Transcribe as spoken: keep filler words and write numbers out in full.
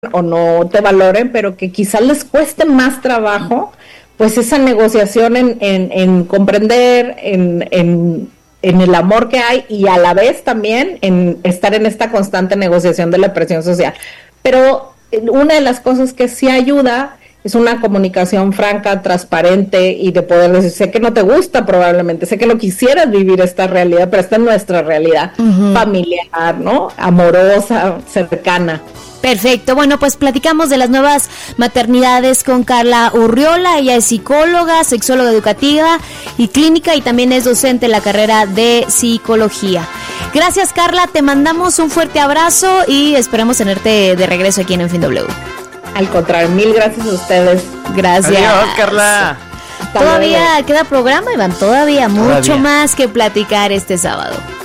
o no te valoren, pero que quizás les cueste más trabajo, pues esa negociación en, en, en comprender, en, en, en el amor que hay y a la vez también en estar en esta constante negociación de la presión social. Pero una de las cosas que sí ayuda es una comunicación franca, transparente y de poder decir, sé que no te gusta probablemente, sé que no quisieras vivir esta realidad, pero esta es nuestra realidad uh-huh. familiar, ¿no? Amorosa, cercana. Perfecto, bueno, pues platicamos de las nuevas maternidades con Carla Urriola. Ella es psicóloga, sexóloga educativa y clínica y también es docente en la carrera de psicología. Gracias, Carla, te mandamos un fuerte abrazo y esperamos tenerte de regreso aquí en En Fin W. Al contrario, mil gracias a ustedes. Gracias. Adiós, Carla. Todavía queda programa, Iván, todavía mucho todavía. más que platicar este sábado.